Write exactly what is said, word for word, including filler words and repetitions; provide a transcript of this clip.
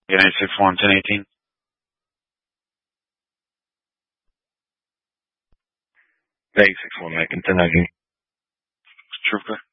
eight nine six one ten eighteen. eight six one, Macon, ten nineteen. Trooper.